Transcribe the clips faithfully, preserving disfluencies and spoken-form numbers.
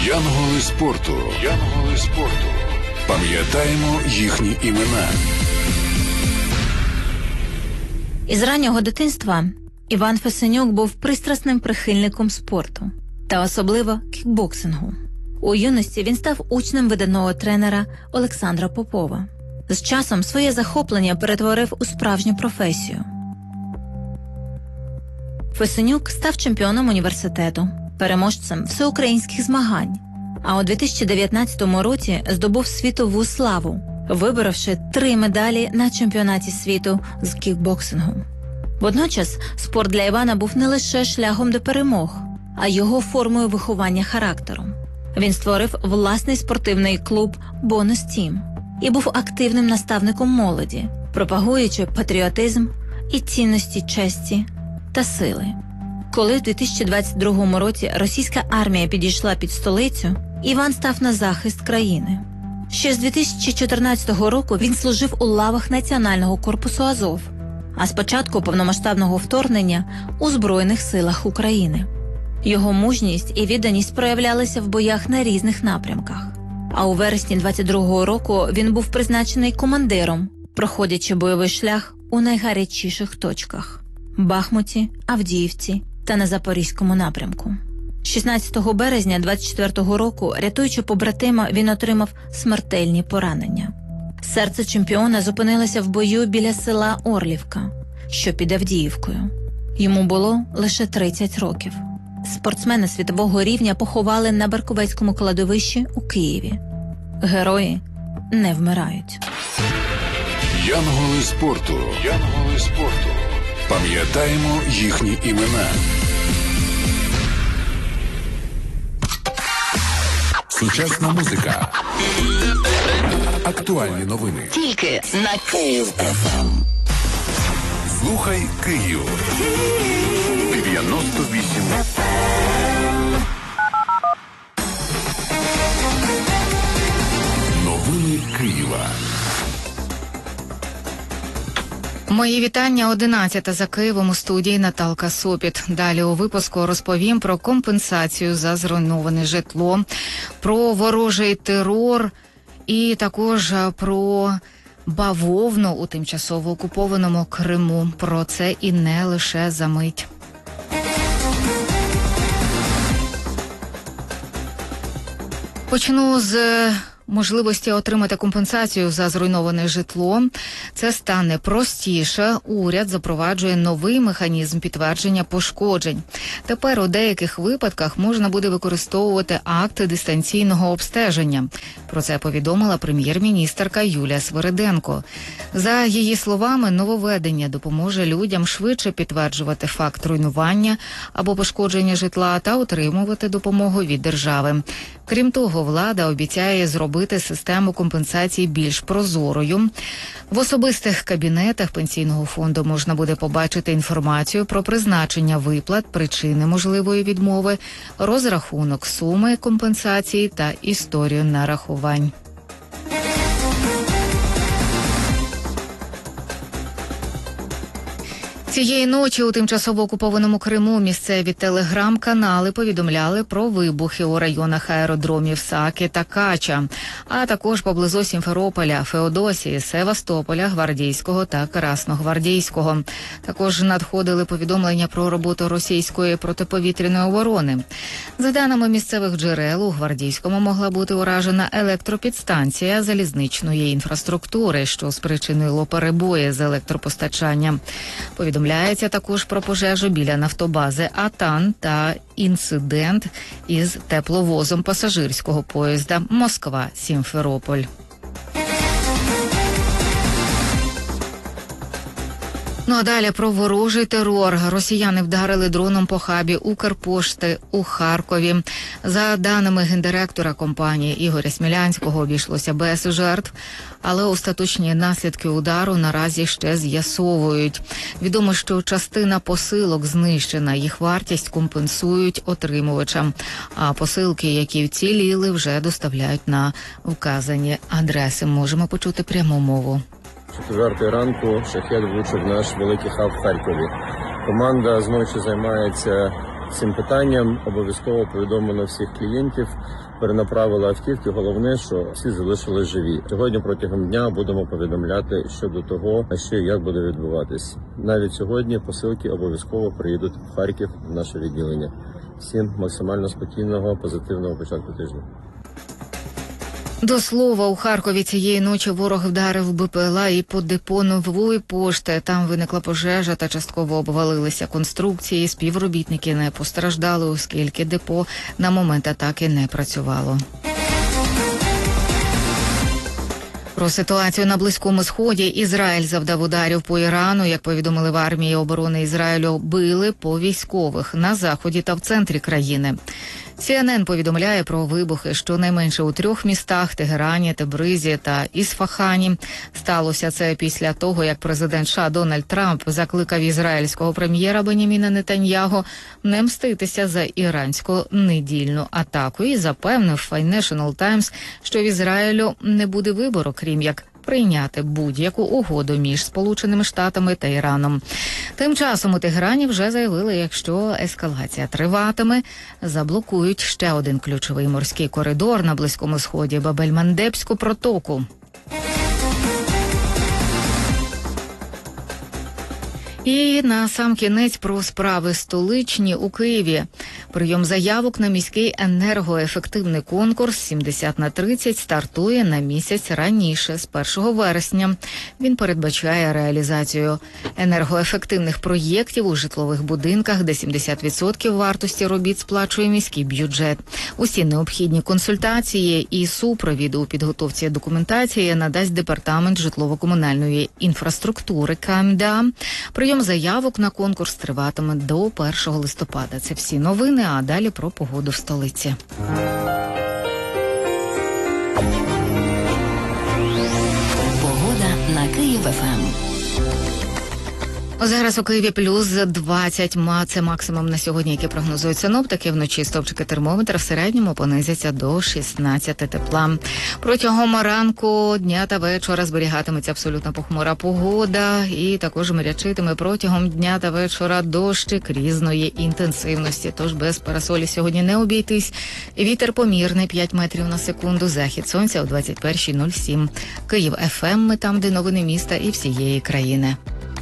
Янголи спорту. Янголи спорту. Пам'ятаємо їхні імена. Із раннього дитинства Іван Фесенюк був пристрасним прихильником спорту, та особливо кікбоксингу. У юності він став учнем видатного тренера Олександра Попова. З часом своє захоплення перетворив у справжню професію. Фесенюк став чемпіоном університету, переможцем всеукраїнських змагань, а у дві тисячі дев'ятнадцятому році здобув світову славу, виборовши три медалі на чемпіонаті світу з кікбоксингу. Водночас спорт для Івана був не лише шляхом до перемог, а його формою виховання характеру. Він створив власний спортивний клуб «Бонус Тім» і був активним наставником молоді, пропагуючи патріотизм і цінності честі та сили. Коли в дві тисячі двадцять другому році російська армія підійшла під столицю, Іван став на захист країни. Ще з дві тисячі чотирнадцятого року він служив у лавах Національного корпусу Азов, а з початку повномасштабного вторгнення у Збройних силах України. Його мужність і відданість проявлялися в боях на різних напрямках. А у вересні двадцять другого року він був призначений командиром, проходячи бойовий шлях у найгарячіших точках – Бахмуті, Авдіївці та на Запорізькому напрямку. шістнадцятого березня двадцять четвертого року, рятуючи побратима, він отримав смертельні поранення. Серце чемпіона зупинилося в бою біля села Орлівка, що під Авдіївкою. Йому було лише тридцять років. Спортсмена світового рівня поховали на Берковецькому кладовищі у Києві. Герої не вмирають. Янголи спорту. Янголи спорту. Пам'ятаємо їхні імена. Сучасна музика. Актуальні новини. Тільки на Київ еф ем. Слухай Київ. дев'яносто вісім еф ем. Новини Києва. Мої вітання. одинадцята за Києвом, у студії Наталка Сопіт. Далі у випуску розповім про компенсацію за зруйноване житло, про ворожий терор і також про бавовну у тимчасово окупованому Криму. Про це і не лише за мить. Почну з можливості отримати компенсацію за зруйноване житло. Це стане простіше. Уряд запроваджує новий механізм підтвердження пошкоджень. Тепер у деяких випадках можна буде використовувати акти дистанційного обстеження. Про це повідомила прем'єр-міністерка Юлія Свириденко. За її словами, нововведення допоможе людям швидше підтверджувати факт руйнування або пошкодження житла та отримувати допомогу від держави. Крім того, влада обіцяє зробити систему компенсації більш прозорою. В особистих кабінетах Пенсійного фонду можна буде побачити інформацію про призначення виплат, причини можливої відмови, розрахунок суми компенсації та історію нарахувань. Цієї ночі у тимчасово окупованому Криму місцеві телеграм-канали повідомляли про вибухи у районах аеродромів Саки та Кача, а також поблизу Сімферополя, Феодосії, Севастополя, Гвардійського та Красногвардійського. Також надходили повідомлення про роботу російської протиповітряної оборони. За даними місцевих джерел, у Гвардійському могла бути уражена електропідстанція залізничної інфраструктури, що спричинило перебої з електропостачанням. Повідомляється також про пожежу біля нафтобази Атан та інцидент із тепловозом пасажирського поїзда Москва-Сімферополь. Ну а далі про ворожий терор. Росіяни вдарили дроном по хабі Укрпошти у Харкові. За даними гендиректора компанії Ігоря Смілянського, обійшлося без жертв, але остаточні наслідки удару наразі ще з'ясовують. Відомо, що частина посилок знищена, їх вартість компенсують отримувачам, а посилки, які вціліли, вже доставляють на вказані адреси. Можемо почути пряму мову. Четвертої ранку шахед влучив наш великий хаб в Харкові. Команда зночі займається цим питанням. Обов'язково повідомлено всіх клієнтів, перенаправили автівки. Головне, що всі залишились живі. Сьогодні протягом дня будемо повідомляти щодо того, що і як буде відбуватись. Навіть сьогодні посилки обов'язково приїдуть в Харків в наше відділення. Всім максимально спокійного, позитивного початку тижня. До слова, у Харкові цієї ночі ворог вдарив БПЛА і по депо Нової пошти. Там виникла пожежа та частково обвалилися конструкції. Співробітники не постраждали, оскільки депо на момент атаки не працювало. Про ситуацію на Близькому Сході. Ізраїль завдав ударів по Ірану. Як повідомили в армії оборони Ізраїлю, били по військових на заході та в центрі країни. Сі Ен Ен повідомляє про вибухи щонайменше у трьох містах – Тегерані, Тебризі та Ісфахані. Сталося це після того, як президент США Дональд Трамп закликав ізраїльського прем'єра Беняміна Нетаньяго не мститися за іранську недільну атаку і запевнив Financial Times, що в Ізраїлю не буде вибору, крім як прийняти будь-яку угоду між Сполученими Штатами та Іраном. Тим часом у Тегерані вже заявили, якщо ескалація триватиме, заблокують ще один ключовий морський коридор на Близькому Сході – Бабель-Мандебську протоку. І на сам кінець про справи столичні у Києві. Прийом заявок на міський енергоефективний конкурс сімдесят на тридцять стартує на місяць раніше, з першого вересня. Він передбачає реалізацію енергоефективних проєктів у житлових будинках, де сімдесят відсотків вартості робіт сплачує міський бюджет. Усі необхідні консультації і супровід у підготовці документації надасть Департамент житлово-комунальної інфраструктури Ка Ем Де А. Прийом заявок на конкурс триватиме до першого листопада. Це всі новини, а далі про погоду в столиці. Погода на Київ-еф ем. Зараз у Києві плюс двадцять, це максимум на сьогодні, який прогнозують синоптики. Вночі стовпчики термометра в середньому понизяться до шістнадцяти тепла. Протягом ранку, дня та вечора зберігатиметься абсолютно похмура погода і також мрячитиме протягом дня та вечора дощик різної інтенсивності. Тож без парасолі сьогодні не обійтись. Вітер помірний п'ять метрів на секунду, захід сонця о двадцять перша нуль сім. Київ-еф ем, ми там, де новини міста і всієї країни.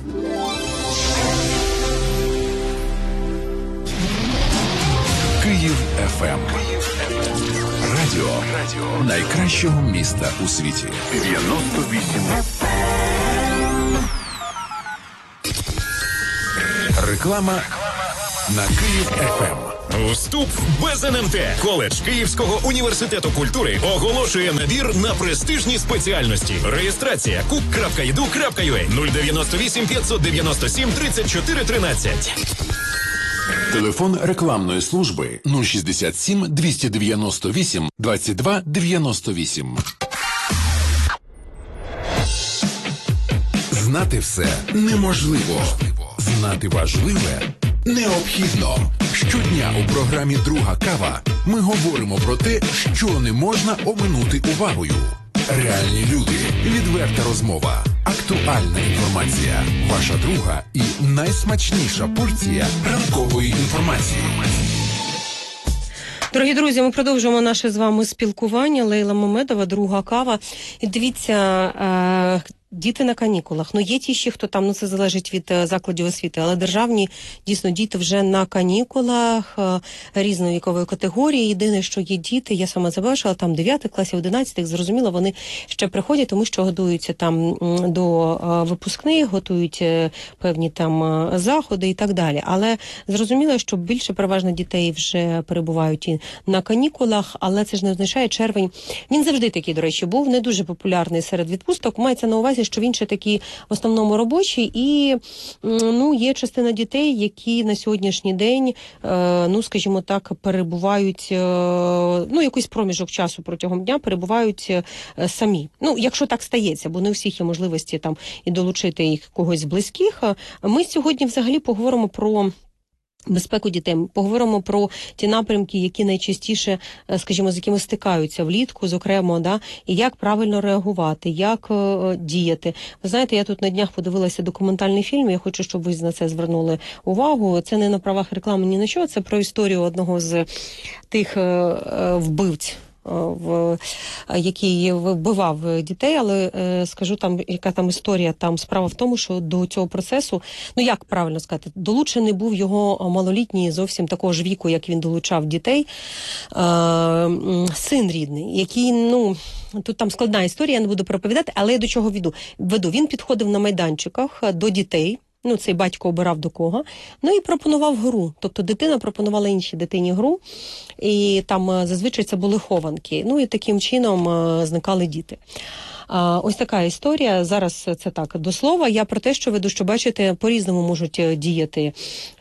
Київ-еф ем. Радіо найкращого міста у світі. дев'яносто вісім. Реклама на Київ-еф ем. Вступ без ен ем те. Коледж Київського університету культури оголошує набір на престижні спеціальності. Реєстрація кук крапка і ді ю крапка ю а нуль дев'яносто вісім п'ятсот дев'яносто сім тридцять чотири тринадцять. Телефон рекламної служби нуль шістдесят сім двісті дев'яносто вісім двадцять два дев'яносто вісім. Знати все неможливо. Знати важливе необхідно. Щодня у програмі «Друга кава» ми говоримо про те, що не можна оминути увагою. Реальні люди, відверта розмова, актуальна інформація, ваша друга і найсмачніша порція ранкової інформації. Дорогі друзі, ми продовжуємо наше з вами спілкування. Лейла Мамедова, «Друга кава». І дивіться, е- діти на канікулах. Ну, є ті ще, хто там, ну, це залежить від е, закладів освіти, але державні, дійсно, діти вже на канікулах е, різної вікової категорії. Єдине, що є діти, я сама завершила, там дев'ятих класів, одинадцятих, зрозуміло, вони ще приходять, тому що готуються там м, до е, випускних, готують е, певні там е, заходи і так далі. Але зрозуміло, що більше переважно дітей вже перебувають і на канікулах, але це ж не означає червень. Він завжди такий, до речі, був не дуже популярний серед відпусток. Мається на увазі, що він ще такий в основному робочий, і ну, є частина дітей, які на сьогоднішній день, е, ну, скажімо так, перебувають, е, ну, якийсь проміжок часу протягом дня перебувають е, самі. Ну, якщо так стається, бо не у всіх є можливості там і долучити їх когось з близьких. Ми сьогодні взагалі поговоримо про безпеку дітей. Ми поговоримо про ті напрямки, які найчастіше, скажімо, з якими стикаються влітку, зокрема, да, і як правильно реагувати, як е, діяти. Ви знаєте, я тут на днях подивилася документальний фільм, я хочу, щоб ви на це звернули увагу. Це не на правах реклами, ні на що, це про історію одного з тих е, е, вбивць, в який вбивав дітей, але е, скажу там, яка там історія. Там справа в тому, що до цього процесу, ну як правильно сказати, долучений був його малолітній, зовсім такого ж віку, як він долучав дітей, е, син рідний, який, ну, тут там складна історія, я не буду проповідати, але я до чого веду. веду. Він підходив на майданчиках до дітей, ну, цей батько обирав до кого, ну і пропонував гру. Тобто дитина пропонувала іншій дитині гру, і там зазвичай це були хованки. Ну і таким чином зникали діти. Ось така історія. Зараз це так, до слова. Я про те, що веду, що, бачите, по-різному можуть діяти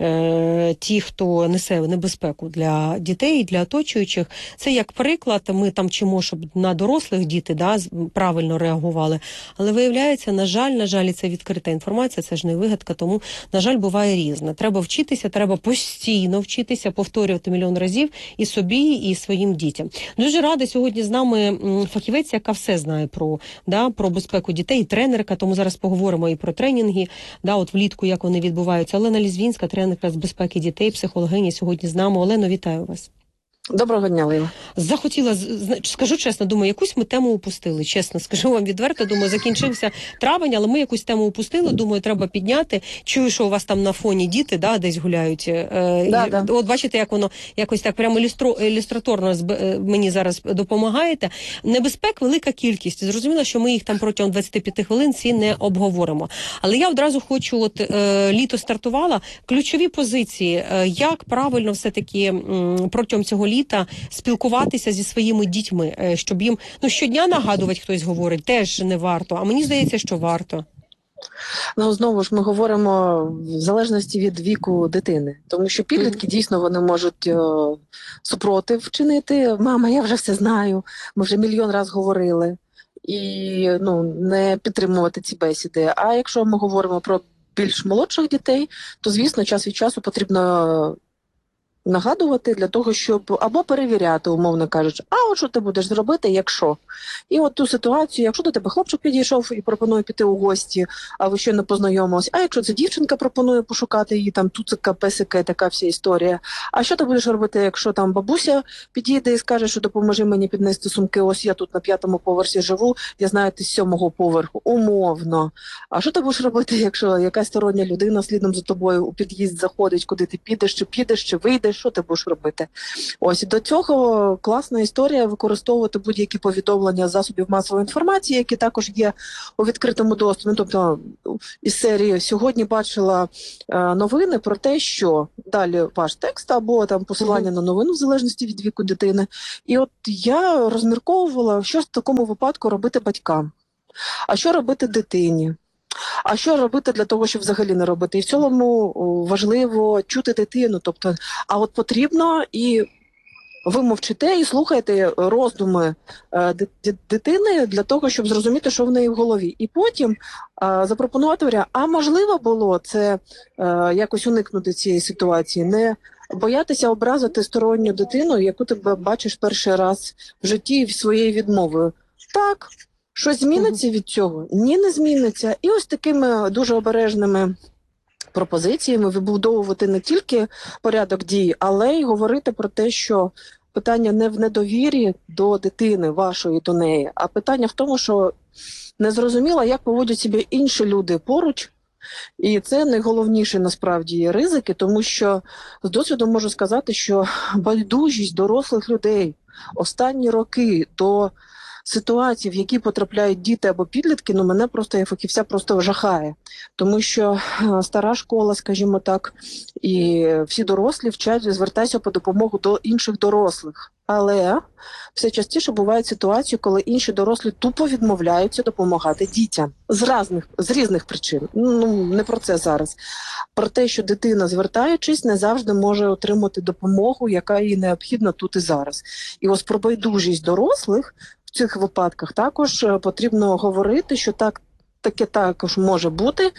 е, ті, хто несе небезпеку для дітей, для оточуючих. Це як приклад, ми там вчимо, щоб на дорослих діти, да, правильно реагували. Але виявляється, на жаль, на жаль, це відкрита інформація, це ж не вигадка, тому, на жаль, буває різне. Треба вчитися, треба постійно вчитися, повторювати мільйон разів і собі, і своїм дітям. Дуже рада, сьогодні з нами фахівець, яка все знає про Да, про безпеку дітей, тренерка, тому зараз поговоримо і про тренінги, да, от влітку, як вони відбуваються. Олена Лізвінська, тренерка з безпеки дітей, психологиня, сьогодні з нами. Олено, вітаю вас. Доброго дня, Лейла. Захотіла, скажу чесно, думаю, якусь ми тему упустили, чесно, скажу вам відверто, думаю, закінчився травень, але ми якусь тему упустили, думаю, треба підняти. Чую, що у вас там на фоні діти, да, десь гуляють. Да, і, да. От бачите, як воно якось так прямо ілюстро, ілюстраторно мені зараз допомагаєте. Небезпек велика кількість. Зрозуміло, що ми їх там протягом двадцяти п'яти хвилин всі не обговоримо. Але я одразу хочу, от е, літо стартувала, ключові позиції, е, як правильно все-таки м, протягом цього літа літа спілкуватися зі своїми дітьми, щоб їм, ну, щодня нагадувати, хтось говорить, теж не варто, а мені здається, що варто. Ну, знову ж ми говоримо в залежності від віку дитини, тому що підлітки mm-hmm. дійсно вони можуть о, супротив вчинити. Мама, я вже все знаю, ми вже мільйон раз говорили. І, ну, не підтримувати ці бесіди. А якщо ми говоримо про більш молодших дітей, то, звісно, час від часу потрібно нагадувати для того, щоб або перевіряти, умовно кажучи, а от що ти будеш зробити, якщо? І от ту ситуацію, якщо до тебе хлопчик підійшов і пропонує піти у гості, а ви ще не познайомились, а якщо це дівчинка пропонує пошукати її, там туцика, песика, така вся історія, а що ти будеш робити, якщо там бабуся підійде і скаже, що допоможи мені піднести сумки, ось я тут на п'ятому поверсі живу, я знаю, ти з сьомого поверху, умовно. А що ти будеш робити, якщо якась стороння людина слідом за тобою у під'їзд заходить, куди ти підеш, чи підеш, чи вийдеш, що ти будеш робити? Ось, до цього класна історія використовувати будь-які повідомлення засобів масової інформації, які також є у відкритому доступі. Тобто із серії «Сьогодні бачила е, новини про те, що…» Далі ваш текст або там посилання mm-hmm. на новину в залежності від віку дитини. І от я розмірковувала, що в такому випадку робити батькам. А що робити дитині? А що робити для того, щоб взагалі не робити? І в цілому важливо чути дитину. Тобто, а от потрібно, і ви мовчите і слухаєте роздуми дитини для того, щоб зрозуміти, що в неї в голові. І потім запропонувати варіант, а можливо було це якось уникнути цієї ситуації, не боятися образити сторонню дитину, яку ти бачиш перший раз в житті своєю відмовою. Так. Щось зміниться від цього? Ні, не зміниться. І ось такими дуже обережними пропозиціями вибудовувати не тільки порядок дій, але й говорити про те, що питання не в недовірі до дитини вашої, до неї, а питання в тому, що не зрозуміло, як поводять себе інші люди поруч. І це найголовніші насправді ризики, тому що з досвіду можу сказати, що байдужість дорослих людей останні роки до ситуації, в які потрапляють діти або підлітки, ну мене просто як фахівця просто жахає. Тому що стара школа, скажімо так, і всі дорослі вчать звертатися по допомогу до інших дорослих. Але все частіше бувають ситуації, коли інші дорослі тупо відмовляються допомагати дітям. З різних, з різних причин. Ну, не про це зараз. Про те, що дитина, звертаючись, не завжди може отримати допомогу, яка їй необхідна тут і зараз. І ось про байдужість дорослих в цих випадках також потрібно говорити, що так, таке також може бути.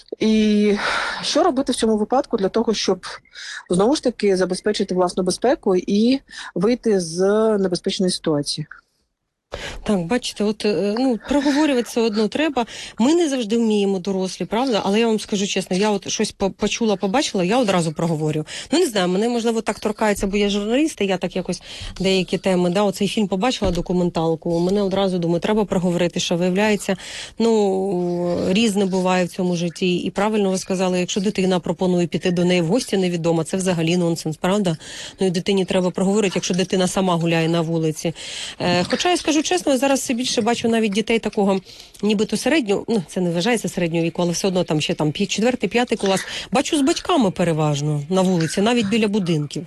І що робити в цьому випадку для того, щоб знову ж таки забезпечити власну безпеку і вийти з небезпечної ситуації? Так, бачите, от ну проговорювати все одно треба. Ми не завжди вміємо, дорослі, правда? Але я вам скажу чесно, я от щось почула, побачила, я одразу проговорю. Ну не знаю, мене можливо так торкається, бо я журналіст, і я так якось деякі теми, да, оцей фільм побачила, документалку. Мене одразу думаю, треба проговорити, що виявляється, ну різне буває в цьому житті. І правильно ви сказали, якщо дитина пропонує піти до неї в гості невідомо, це взагалі нонсенс, правда? Ну і дитині треба проговорити, якщо дитина сама гуляє на вулиці. Е, хоча я скажу чесно, я зараз все більше бачу навіть дітей такого, нібито середнього, ну це не вважається середнього віку, але все одно там ще там четвертий, п'ятий клас. Бачу з батьками переважно на вулиці, навіть біля будинків.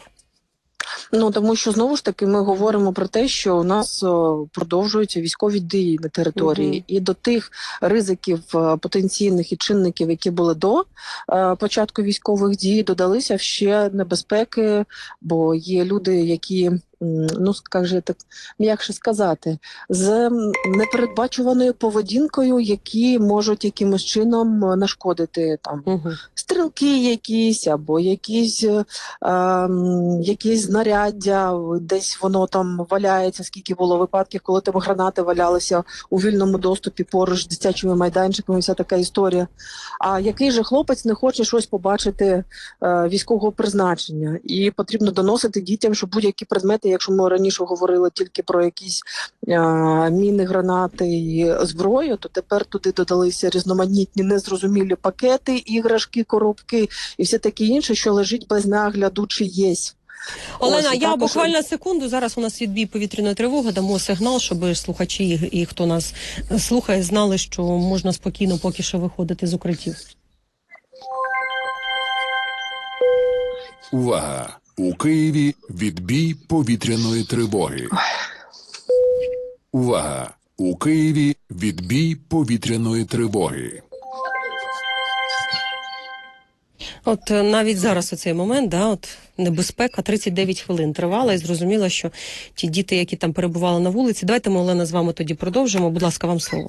Ну, тому що, знову ж таки, ми говоримо про те, що у нас о, продовжуються військові дії на території. Mm-hmm. І до тих ризиків о, потенційних і чинників, які були до о, початку військових дій, додалися ще небезпеки, бо є люди, які, ну, скажімо так, м'якше сказати, з непередбачуваною поведінкою, які можуть якимось чином нашкодити там uh-huh. стрілки якісь, або якісь, е, е, якісь знаряддя, десь воно там валяється, скільки було випадків, коли там гранати валялися у вільному доступі поруч з дитячими майданчиками, вся така історія. А який же хлопець не хоче щось побачити е, військового призначення? І потрібно доносити дітям, що будь-які предмети, якщо ми раніше говорили тільки про якісь а, міни, гранати і зброю, то тепер туди додалися різноманітні незрозумілі пакети, іграшки, коробки і все таке інше, що лежить без нагляду чиєсь. Олена, Ось, я також... буквально секунду, зараз у нас відбій повітряної тривоги, дамо сигнал, щоб слухачі і, і хто нас слухає, знали, що можна спокійно поки що виходити з укриттів. Увага! У Києві відбій повітряної тривоги. Увага! У Києві відбій повітряної тривоги. От навіть зараз у цей момент, да, от небезпека тридцять дев'ять хвилин тривала, і зрозуміло, що ті діти, які там перебували на вулиці, давайте ми, Олена, з вами тоді продовжимо. Будь ласка, вам слово.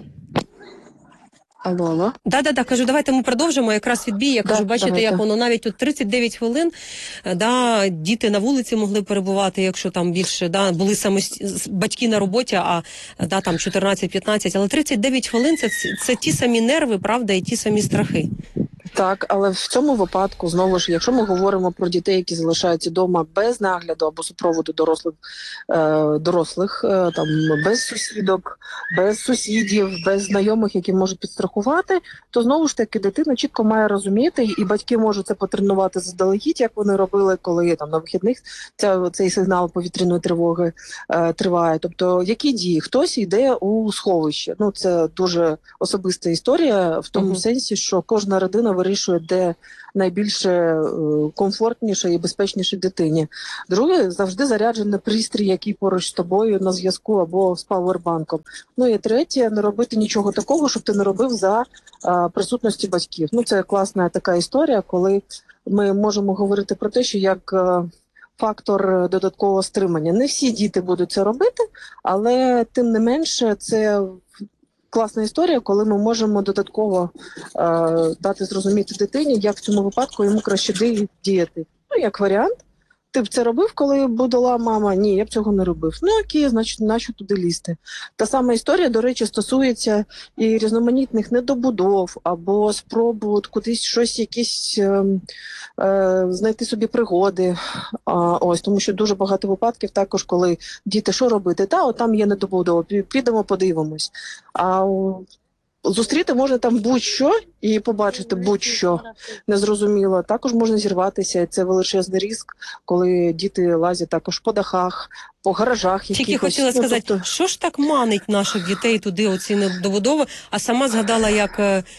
Алло, алло. Да-да-да, кажу, давайте ми продовжимо якраз відбій. Я кажу, да, бачите, давайте. Як воно навіть тут тридцять дев'ять хвилин, да, діти на вулиці могли перебувати, якщо там більше, да, були самості... батьки на роботі, а да, там чотирнадцять-п'ятнадцять, але тридцять дев'ять хвилин це, це ті самі нерви, правда, і ті самі страхи. Так, але в цьому випадку, знову ж, якщо ми говоримо про дітей, які залишаються вдома без нагляду або супроводу дорослих, е, дорослих е, там, без сусідок, без сусідів, без знайомих, які можуть підстрахувати, то знову ж таки дитина чітко має розуміти, і батьки можуть це потренувати заздалегідь, як вони робили, коли там на вихідних ця, цей сигнал повітряної тривоги е, триває. Тобто, які дії? Хтось йде у сховище. Ну, це дуже особиста історія в тому uh-huh. сенсі, що кожна родина вирішує, де найбільше е, комфортніше і безпечніше дитині. Друге, завжди заряджений пристрій, який поруч з тобою на зв'язку або з пауербанком. Ну і третє, не робити нічого такого, щоб ти не робив за е, присутності батьків. Ну це класна така історія, коли ми можемо говорити про те, що як е, фактор додаткового стримання. Не всі діти будуть це робити, але тим не менше це класна історія, коли ми можемо додатково е, дати зрозуміти дитині, як в цьому випадку йому краще діяти. Ну, як варіант. Ти б це робив, коли була мама? Ні, я б цього не робив. Ну окей, значить, нащо туди лізти? Та сама історія, до речі, стосується і різноманітних недобудов, або спробу кудись щось якісь е, е, знайти собі пригоди. А, ось, тому що дуже багато випадків також, коли діти, що робити? Та, от там є недобудова, підемо подивимось. А зустріти можна там будь-що і побачити будь-що незрозуміло. Також можна зірватися. Це величезний ризик, коли діти лазять також по дахах, по гаражах. Тільки якихось. хотіла Ну, сказати, тобто... що ж так манить наших дітей туди, оці недобудови, а сама згадала, як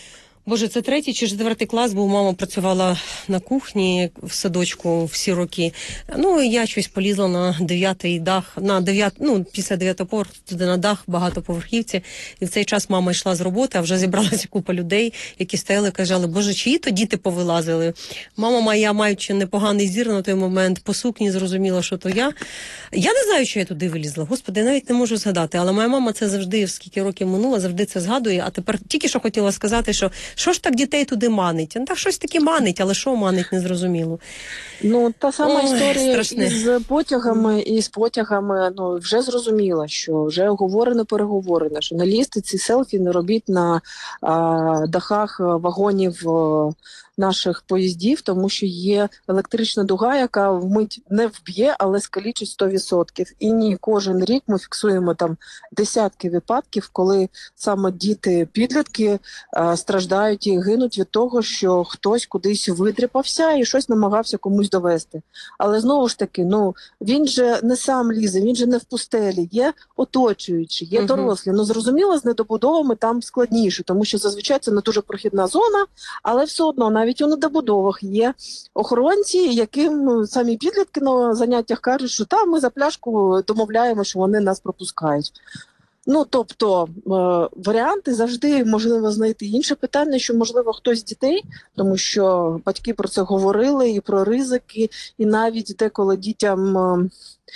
Боже, це третій чи четвертий клас, бо мама працювала на кухні в садочку всі роки. Ну, і я щось полізла на дев'ятий дах, на дев'ят, ну, після дев'ятого поверху, туди на дах, багатоповерхівці. І в цей час мама йшла з роботи, а вже зібралася купа людей, які стояли і казали, боже, чиї то діти повилазили. Мама моя, маючи непоганий зір на той момент, по сукні зрозуміла, що то я. Я не знаю, що я туди вилізла. Господи, я навіть не можу згадати. Але моя мама це завжди, скільки років минуло, завжди це згадує. А тепер тільки що хотіла сказати, що що ж так дітей туди манить? Ну, так щось таке манить, але що манить, не зрозуміло. Ну, та сама Ой, історія страшне. із потягами, і з потягами, ну, вже зрозуміла, що вже оговорено, переговорено, що не лізьте ці селфі, не робіть на а, дахах вагонів а, наших поїздів, тому що є електрична дуга, яка вмить не вб'є, але скалічить сто відсотків. І ні, кожен рік ми фіксуємо там десятки випадків, коли саме діти, підлітки а, страждають і гинуть від того, що хтось кудись витріпався і щось намагався комусь довести. Але знову ж таки, ну, він же не сам лізе, він же не в пустелі, є оточуючі, є Мгм. дорослі. Ну, зрозуміло, з недобудовами там складніше, тому що зазвичай це не дуже прохідна зона, але все одно навіть у недобудовах є охоронці, яким самі підлітки на заняттях кажуть, що там ми за пляшку домовляємо, що вони нас пропускають. Ну, тобто, е, варіанти завжди можливо знайти. Інше питання, що, можливо, хтось з дітей, тому що батьки про це говорили, і про ризики, і навіть деколи дітям е,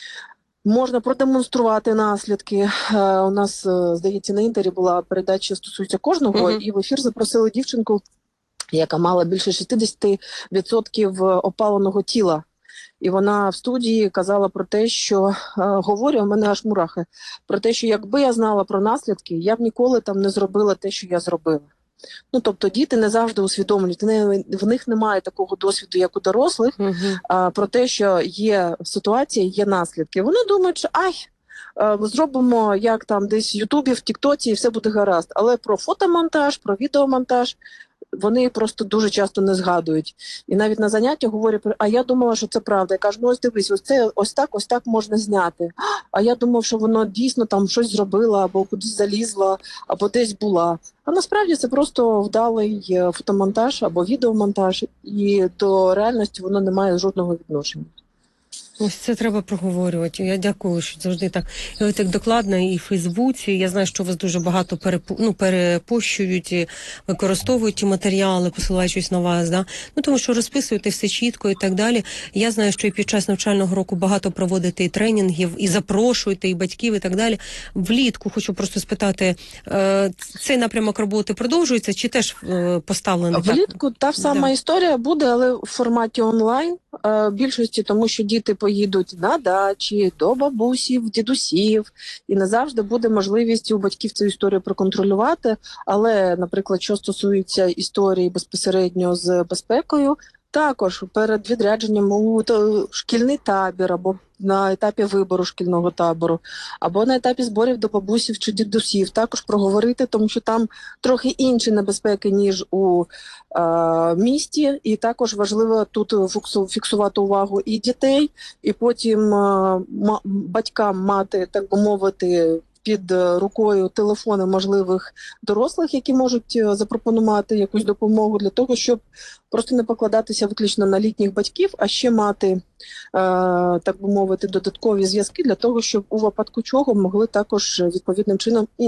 можна продемонструвати наслідки. Е, у нас, е, здається, на Інтері була передача, що стосується кожного, Мгм. і в ефір запросили дівчинку, яка мала більше шістдесят відсотків опаленого тіла. І вона в студії казала про те, що е, говорю, у мене аж мурахи, про те, що якби я знала про наслідки, я б ніколи там не зробила те, що я зробила. Ну, тобто діти не завжди усвідомлюють, не, в них немає такого досвіду, як у дорослих, Мгм. а, про те, що є ситуація, є наслідки. Вони думають, що ай, е, ми зробимо як там десь в Ютубі, в Тіктоці, і все буде гаразд. Але про фотомонтаж, про відеомонтаж вони просто дуже часто не згадують. І навіть на заняттях говорять, а я думала, що це правда. Я кажу, ну ось дивись, ось це ось так, ось так можна зняти. А я думав, що воно дійсно там щось зробило, або кудись залізло, або десь була. А насправді це просто вдалий е, фотомонтаж або відеомонтаж, і до реальності воно не має жодного відношення. Ось це треба проговорювати. Я дякую, що завжди так. І ви так докладно і в Фейсбуці. Я знаю, що вас дуже багато перепу... ну, перепощують, і використовують ті матеріали, посилаючись на вас. Да? Ну, тому що розписуєте все чітко і так далі. Я знаю, що і під час навчального року багато проводите і тренінгів, і запрошуєте, і батьків, і так далі. Влітку хочу просто спитати, е, цей напрямок роботи продовжується, чи теж е, поставлений так? Влітку та ж сама Да. історія буде, але в форматі онлайн. Е, більшості, тому що діти поїдуть на дачі, до бабусів, дідусів, і не завжди буде можливість у батьків цю історію проконтролювати. Але, наприклад, що стосується історії безпосередньо з безпекою, також перед відрядженням у то- шкільний табір або на етапі вибору шкільного табору, або на етапі зборів до бабусів чи дідусів, також проговорити, тому що там трохи інші небезпеки, ніж у е, місті, і також важливо тут фіксу- фіксувати увагу і дітей, і потім е, ма- батькам мати, так би мовити, під е, рукою телефони можливих дорослих, які можуть е, запропонувати якусь допомогу для того, щоб просто не покладатися виключно на літніх батьків, а ще мати, е, так би мовити, додаткові зв'язки для того, щоб у випадку чого могли також відповідним чином і